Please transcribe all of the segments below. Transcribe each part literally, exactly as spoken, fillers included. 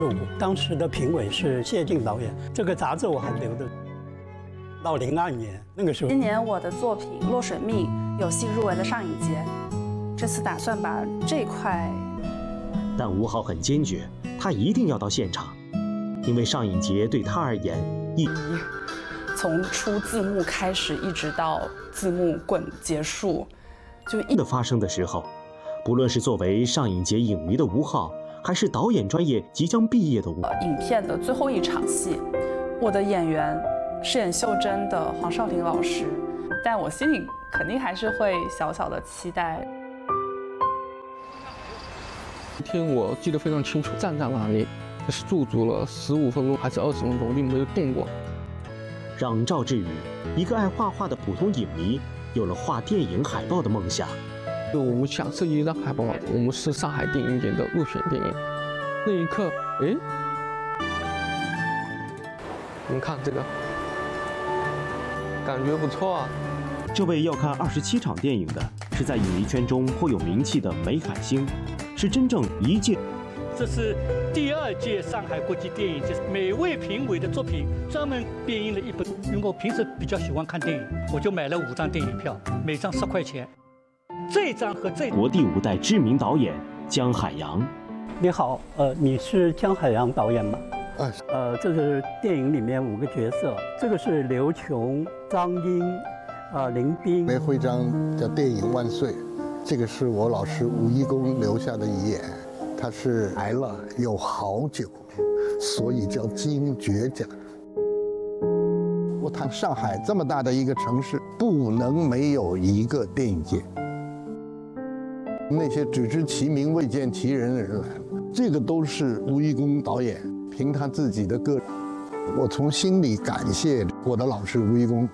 当时的评委是谢晋导演，这个杂志我还留着到零二年那个时候。 今年我的作品《落水蜜》有幸入围了上影节，这次打算把这块。 但吴昊很坚决，他一定要到现场，因为上影节对他而言意。 从出字幕开始，一直到字幕滚结束，就一的发生的时候，不论是作为上影节影迷的吴昊，还是导演专业即将毕业的吴， 影片的最后一场戏，我的演员饰演秀珍的黄少林老师，但我心里肯定还是会小小的期待。 那天我记得非常清楚，站在那里是驻足了十五分钟还是二十分钟，并没有动过。 让赵志宇，一个爱画画的普通影迷，有了画电影海报的梦想。 就我们想设计一张海报，我们是上海电影节的入选电影。那一刻，哎，你们看这个，感觉不错啊。 这位要看二十七场电影的，是在影迷圈中颇有名气的梅海星，是真正一届。 这是第二届上海国际电影节，每位评委的作品专门编印了一本。因为我平时比较喜欢看电影，我就买了五张电影票，每张十块钱。这张和这国第五代知名导演姜海洋。 你好，呃，你是姜海洋导演吗？ 哎， 呃，这是电影里面五个角色，这个是刘琼、张英、啊、呃、林彬。 梅徽章叫电影万岁，这个是我老师吴一公留下的遗言。他是来了有好久，所以叫金爵奖。我谈上海这么大的一个城市，不能没有一个电影节。那些只知其名未见其人的人来了，这个都是吴一公导演凭他自己的个人。我从心里感谢我的老师吴一公。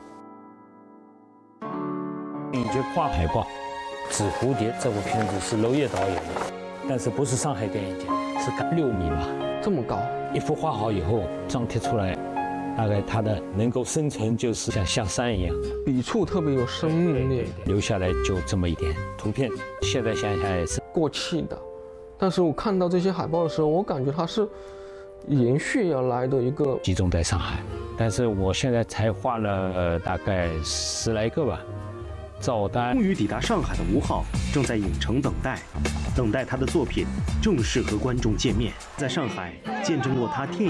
电影节挂海报，《纸蝴蝶》这部片子是娄烨导演的。但是不是上海电影节，是六米吧， 这么高。 一幅画好以后张贴出来，大概它的能够生成就是像下山一样， 笔触特别有生命力， 留下来就这么一点图片。现在想想也是过气的，但是我看到这些海报的时候，我感觉它是延续而来的一个集中在上海。但是我现在才画了、呃、大概十来个吧。赵丹终于抵达上海的吴昊正在影城等待，等待他的作品正式和观众见面。在上海见证过他电影。